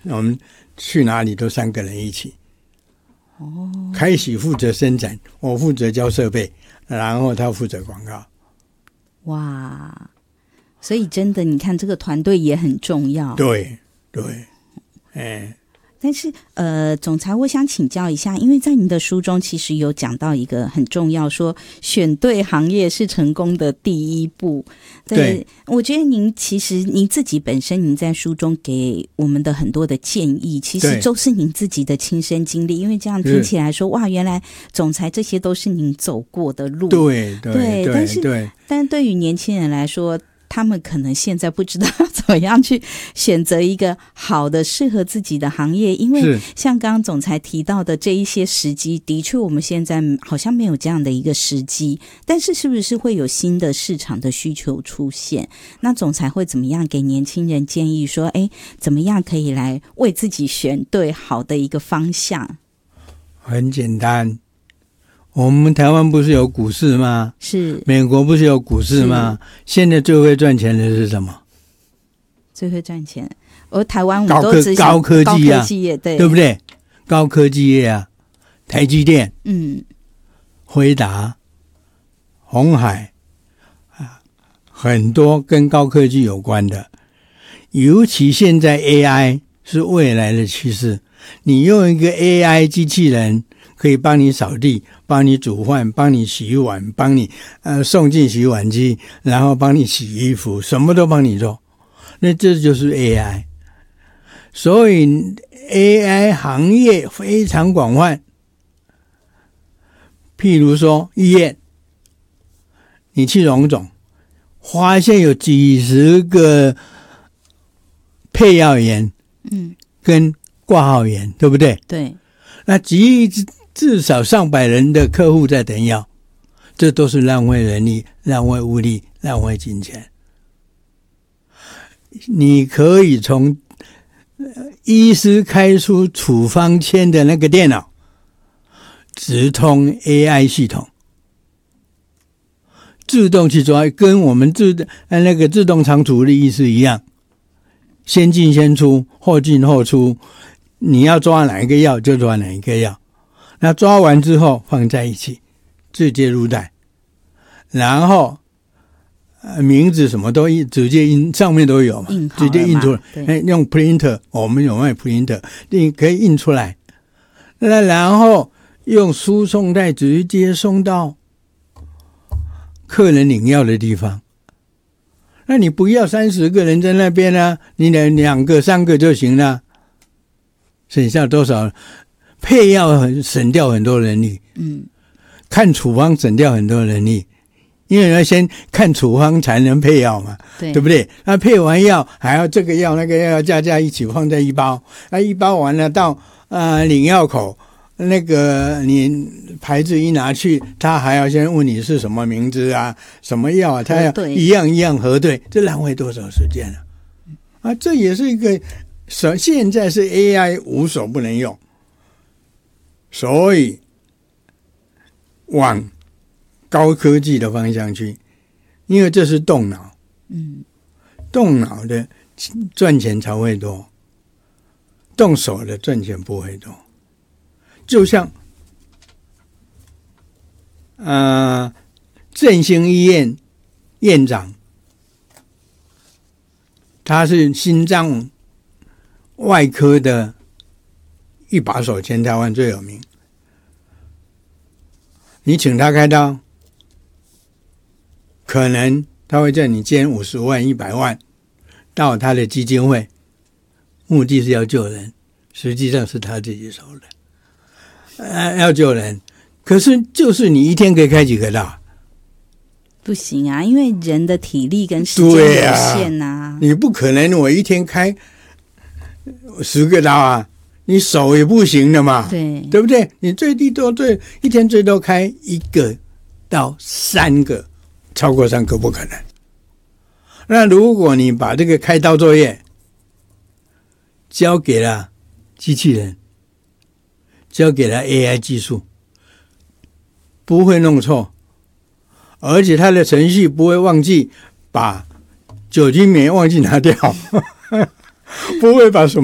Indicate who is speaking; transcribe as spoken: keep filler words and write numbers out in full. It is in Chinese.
Speaker 1: 我们去哪里都三个人一起。哦，开始负责生产，我负责交设备，然后他负责广告。
Speaker 2: 哇，所以真的，你看这个团队也很重要。
Speaker 1: 对对，哎。
Speaker 2: 但是呃，总裁，我想请教一下，因为在您的书中其实有讲到一个很重要，说选对行业是成功的第一步。
Speaker 1: 对，
Speaker 2: 我觉得您其实您自己本身，您在书中给我们的很多的建议，其实都是您自己的亲身经历。因为这样听起来说，哇，原来总裁这些都是您走过的路。
Speaker 1: 对对 对, 对，
Speaker 2: 但是
Speaker 1: 对
Speaker 2: 但是对于年轻人来说，他们可能现在不知道怎么样去选择一个好的适合自己的行业，因为像刚刚总裁提到的这一些时机，的确我们现在好像没有这样的一个时机，但是是不是会有新的市场的需求出现？那总裁会怎么样给年轻人建议说，哎，怎么样可以来为自己选对好的一个方向？
Speaker 1: 很简单，我们台湾不是有股市吗？
Speaker 2: 是。
Speaker 1: 美国不是有股市吗？现在最会赚钱的是什么？
Speaker 2: 最会赚钱，而台湾我们都只
Speaker 1: 想高科技啊，
Speaker 2: 高科技业，对
Speaker 1: 对不对？高科技业啊，台积电、
Speaker 2: 嗯，
Speaker 1: 辉达、鸿海啊，很多跟高科技有关的。尤其现在 A I 是未来的趋势，你用一个 A I 机器人可以帮你扫地，帮你煮饭，帮你洗碗，帮你呃送进洗碗机，然后帮你洗衣服，什么都帮你做。那这就是 A I。 所以 A I 行业非常广泛。譬如说医院，你去荣总发现有几十个配药员
Speaker 2: 嗯，
Speaker 1: 跟挂号员，对不对？
Speaker 2: 对。
Speaker 1: 那几至少上百人的客户在等药，这都是浪费人力、浪费物力、浪费金钱。你可以从医师开出处方签的那个电脑直通 A I 系统，自动去抓，跟我们自那个自动仓储的意思一样，先进先出，后进后出，你要抓哪一个药就抓哪一个药，那抓完之后放在一起直接入袋，然后呃，名字什么都直接印，上面都有嘛，直接印出来。用 printer， 我们有卖 printer， 你可以印出来。那然后用输送带直接送到客人领药的地方。那你不要三十个人在那边啊，你两个三个就行了，省下多少？配药很省掉很多人力，
Speaker 2: 嗯，
Speaker 1: 看处方省掉很多人力。因为要先看处方才能配药嘛， 对, 对不对？那配完药还要这个药那个药加加一起放在一包，那一包完了到呃领药口，那个你牌子一拿去，他还要先问你是什么名字啊，什么药啊，他要一样一样核对，这浪费多少时间啊？啊，这也是一个现在是 A I 无所不能用，所以往高科技的方向去，因为这是动脑，
Speaker 2: 嗯，
Speaker 1: 动脑的赚钱才会多，动手的赚钱不会多。就像呃振兴医院院长，他是心脏外科的一把手，全台湾最有名。你请他开刀，可能他会叫你捐五十万、一百万到他的基金会，目的是要救人，实际上是他自己收的，呃，要救人。可是就是你一天可以开几个刀？
Speaker 2: 不行啊，因为人的体力跟时间有限啊，
Speaker 1: 你不可能我一天开十个刀啊，你手也不行的嘛，
Speaker 2: 对
Speaker 1: 对不对？你最低多最一天最多开一个到三个，超过三个不可能。那如果你把这个开刀作业交给了机器人，交给了 A I 技术，不会弄错，而且它的程序不会忘记把酒精棉忘记拿掉，不会把什么